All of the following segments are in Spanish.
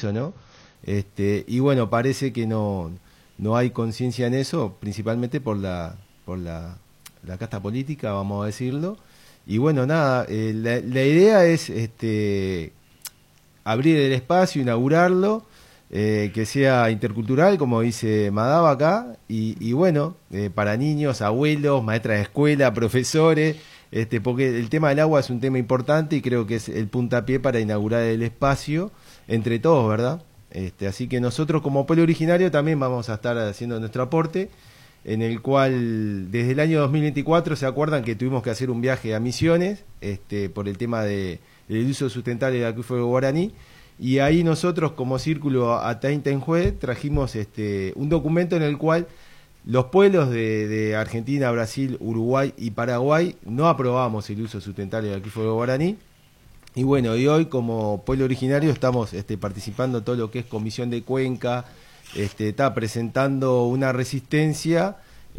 piso, ¿no? Y bueno, parece que no hay conciencia en eso, principalmente por la casta política, vamos a decirlo. Y bueno, nada, la idea es abrir el espacio, inaugurarlo, que sea intercultural, como dice Madaba acá, y bueno, para niños, abuelos, maestras de escuela, profesores, porque el tema del agua es un tema importante y creo que es el puntapié para inaugurar el espacio entre todos, ¿verdad? Así que nosotros como pueblo originario también vamos a estar haciendo nuestro aporte, en el cual desde el año 2024 se acuerdan que tuvimos que hacer un viaje a Misiones por el tema del uso sustentable del acuífero guaraní, y ahí nosotros como Círculo Ataintenjue trajimos un documento en el cual los pueblos de Argentina, Brasil, Uruguay y Paraguay no aprobamos el uso sustentable del acuífero guaraní. Y bueno, y hoy como pueblo originario estamos participando en todo lo que es Comisión de Cuenca, está presentando una resistencia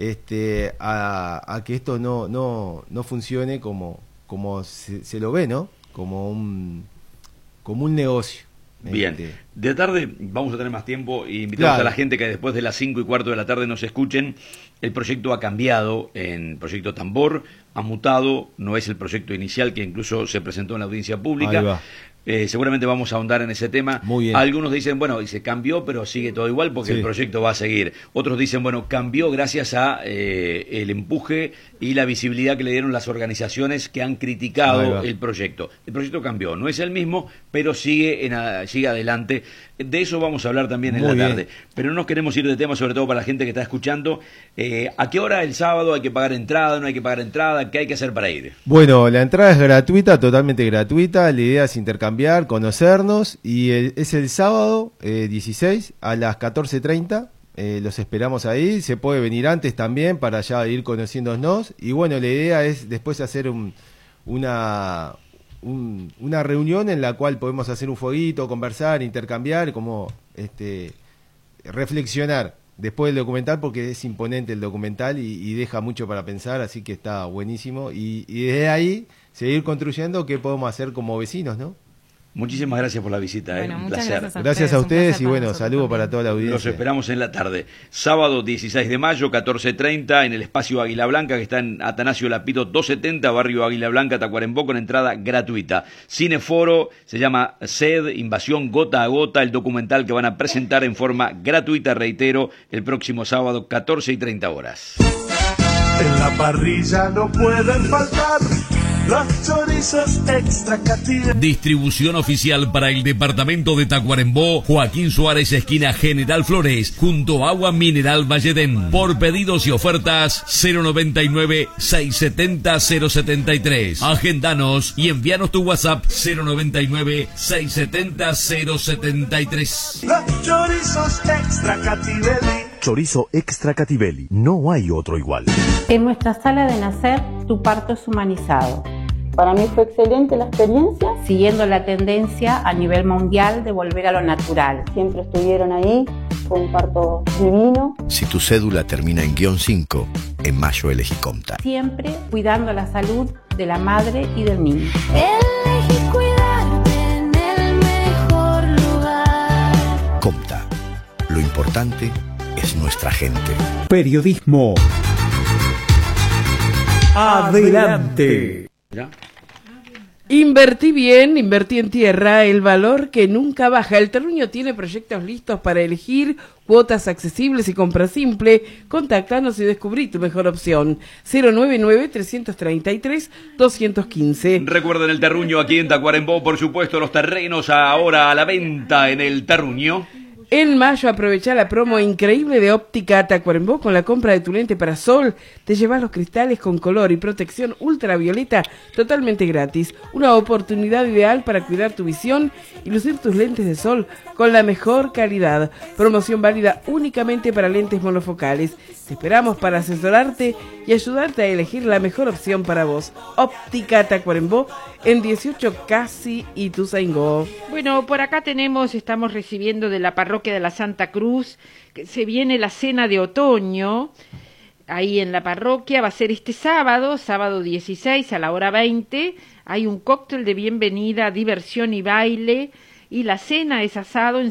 a que esto no funcione como se lo ve, ¿no? Como un negocio. Bien, de tarde vamos a tener más tiempo y invitamos a la gente que después de las 5:15 de la tarde nos escuchen. El proyecto ha cambiado en Proyecto Tambor, ha mutado, no es el proyecto inicial que incluso se presentó en la audiencia pública. Seguramente vamos a ahondar en ese tema. Muy bien. Algunos dicen, bueno, y se cambió, pero sigue todo igual porque el proyecto va a seguir. Otros dicen, bueno, cambió gracias a el empuje y la visibilidad que le dieron las organizaciones que han criticado el proyecto. El proyecto cambió, no es el mismo, pero sigue adelante. De eso vamos a hablar también en la tarde. Pero no nos queremos ir de tema, sobre todo para la gente que está escuchando. ¿A qué hora el sábado hay que pagar entrada, no hay que pagar entrada? ¿Qué hay que hacer para ir? Bueno, la entrada es gratuita, totalmente gratuita. La idea es intercambiar, conocernos, y es el sábado 16 a las 14:30. Los esperamos ahí. Se puede venir antes también para ya ir conociéndonos. Y bueno, la idea es después hacer una reunión en la cual podemos hacer un fueguito, conversar, intercambiar, como reflexionar después del documental, porque es imponente el documental y deja mucho para pensar, así que está buenísimo. Y desde ahí seguir construyendo qué podemos hacer como vecinos, ¿no? Muchísimas gracias por la visita, un placer. Gracias a ustedes y bueno, saludos para toda la audiencia. Los esperamos en la tarde. Sábado 16 de mayo, 14:30, en el espacio Águila Blanca, que está en Atanasio Lapito 270, barrio Águila Blanca, Tacuarembó, con entrada gratuita. Cineforo, se llama Sed, Invasión Gota a Gota, el documental que van a presentar en forma gratuita, reitero, el próximo sábado, 14:30 horas. En la parrilla no pueden faltar los chorizos extra Cativelli. Distribución oficial para el departamento de Tacuarembó, Joaquín Suárez, esquina General Flores, junto a Agua Mineral Valledén. Por pedidos y ofertas, 099-670-073. Agendanos y envíanos tu WhatsApp, 099-670-073. Los chorizos extra Cativelli. Chorizo extra Cativelli, no hay otro igual. En nuestra sala de nacer, tu parto es humanizado. Para mí fue excelente la experiencia, siguiendo la tendencia a nivel mundial de volver a lo natural. Siempre estuvieron ahí, fue un parto divino. Si tu cédula termina en -5, en mayo elegí Comta. Siempre cuidando la salud de la madre y del niño. Elegí cuidarte en el mejor lugar. Comta, lo importante es nuestra gente. Periodismo. Adelante. ¿Ya? Invertí bien, invertí en tierra, el valor que nunca baja. El Terruño tiene proyectos listos para elegir, cuotas accesibles y compra simple. Contáctanos y descubrí tu mejor opción. 099-333-215. Recuerden el Terruño aquí en Tacuarembó, por supuesto, los terrenos ahora a la venta en el Terruño. En mayo aprovecha la promo increíble de Óptica Tacuarembó. Con la compra de tu lente para sol te llevas los cristales con color y protección ultravioleta totalmente gratis. Una oportunidad ideal para cuidar tu visión y lucir tus lentes de sol con la mejor calidad. Promoción válida únicamente para lentes monofocales. Te esperamos para asesorarte y ayudarte a elegir la mejor opción para vos. Óptica Tacuarembó en 18 Casi Ituzaingó. Bueno, por acá estamos recibiendo de la parroquia de la Santa Cruz, que se viene la cena de otoño, ahí en la parroquia, va a ser este sábado 16 a la hora 20, hay un cóctel de bienvenida, diversión y baile, y la cena es asado,